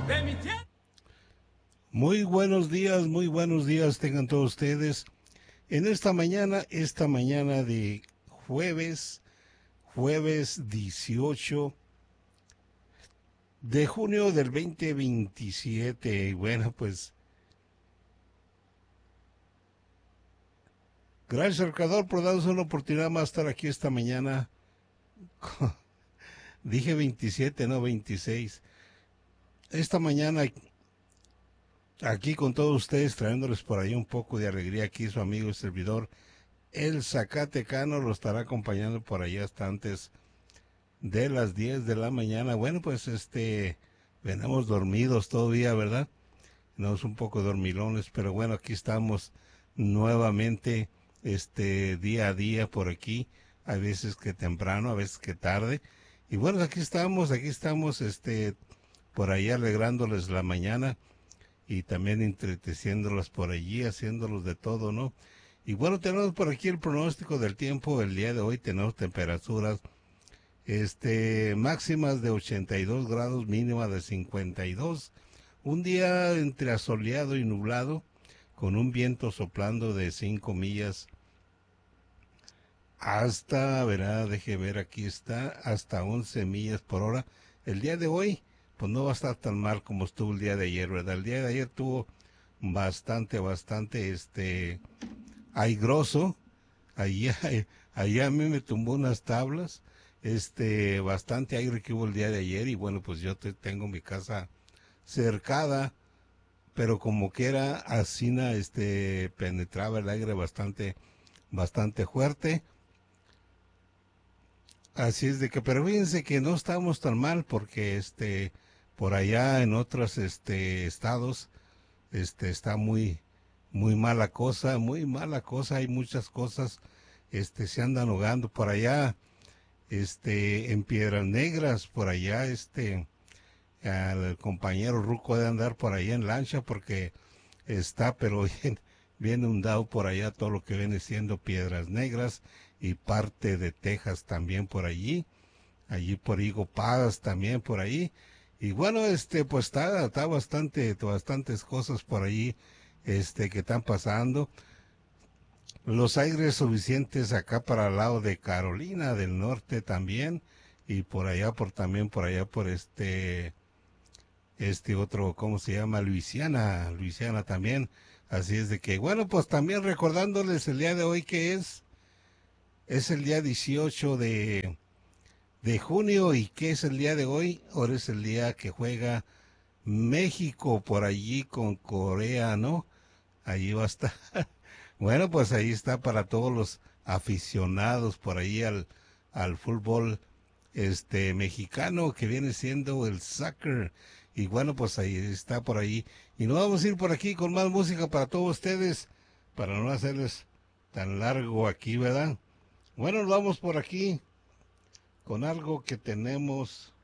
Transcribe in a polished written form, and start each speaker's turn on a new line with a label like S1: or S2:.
S1: Muy buenos días tengan todos ustedes en esta mañana de jueves 18 de junio del 2027. Y bueno, pues gracias al Creador por darnos una oportunidad más de estar aquí esta mañana. Dije 27, no 26. Esta mañana aquí con todos ustedes, trayéndoles por ahí un poco de alegría. Aquí su amigo y servidor, el Zacatecano, lo estará acompañando por ahí hasta antes de las 10 de la mañana. Bueno, pues venimos dormidos todavía, ¿verdad? Venimos un poco dormilones, pero bueno, aquí estamos nuevamente, día a día por aquí, a veces que temprano, a veces que tarde. Y bueno, aquí estamos, por ahí alegrándoles la mañana y también entreteciéndolas por allí, haciéndolos de todo, ¿no? Y bueno, tenemos por aquí el pronóstico del tiempo. El día de hoy tenemos temperaturas máximas de 82 grados, mínima de 52. Un día entre asoleado y nublado, con un viento soplando de 5 millas hasta, verá, deje ver, aquí está, hasta 11 millas por hora. El día de hoy, pues no va a estar tan mal como estuvo el día de ayer, ¿verdad? El día de ayer tuvo bastante, aigroso. Allá, allá a mí me tumbó unas tablas, bastante aire que hubo el día de ayer. Y bueno, pues yo tengo mi casa cercada, pero como que era así, penetraba el aire bastante fuerte. Así es de que, pero fíjense que no estamos tan mal, porque por allá en otros estados, está muy muy mala cosa. Hay muchas cosas, se andan ahogando por allá, en Piedras Negras, por allá, al compañero Ruco de andar por allá en lancha, porque está, pero bien inundado por allá todo lo que viene siendo Piedras Negras y parte de Texas también por allí por Higo Padas también por ahí. Y bueno, pues está bastantes cosas por allí, que están pasando. Los aires suficientes acá para el lado de Carolina del Norte también, y por allá también por allá por otro, ¿cómo se llama? Luisiana también. Así es de que, bueno, pues también recordándoles el día de hoy que es el día 18 de junio. ¿Y qué es el día de hoy? Ahora es el día que juega México por allí con Corea, ¿no? Allí va a estar. Bueno, pues ahí está para todos los aficionados por ahí al fútbol mexicano, que viene siendo el soccer. Y bueno, pues ahí está por ahí. Y nos vamos a ir por aquí con más música para todos ustedes, para no hacerles tan largo aquí, ¿verdad? Bueno, nos vamos por aquí con algo que tenemos